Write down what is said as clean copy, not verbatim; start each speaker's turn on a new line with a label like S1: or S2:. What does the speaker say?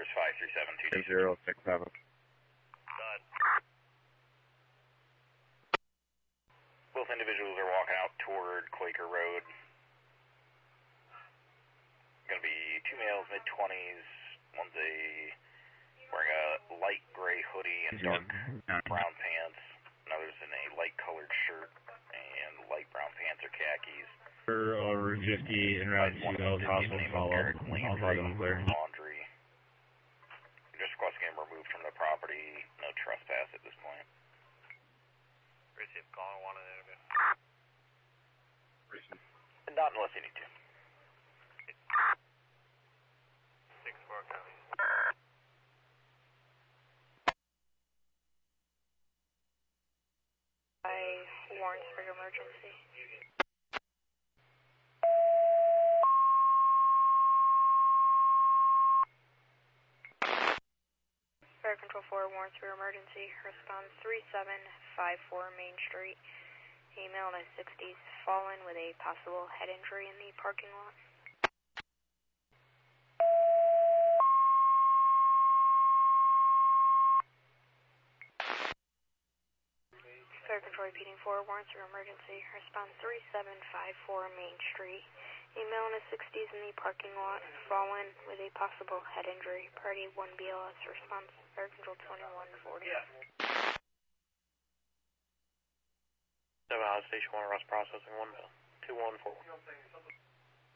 S1: is 537
S2: 067.
S1: Both individuals are walking out toward Quaker Road. Going to be two males, mid-20s. One's wearing a light gray hoodie and dark brown pants. Another's in a light colored shirt and light brown pants or khakis.
S2: Over 50 en route to Hills House will follow. I'll try them clear.
S1: Laundry. Just requesting him removed from the property. No trespass at this point.
S3: Receive call, wanted to.
S1: Not unless you need to.
S3: 6-4 copy.
S4: Warrensburg emergency. Fire Control 4, Warrensburg emergency. Response 3754 Main Street. Female in her 60s, fallen with a possible head injury in the parking lot. Fire Control repeating 4, Warrensburg emergency. Response 3754 Main Street. Female in her 60s in the parking lot, fallen with a possible head injury. Party 1 BLS response. Fire Control 2140.
S3: 7 Station 1, arrest processing 1 214.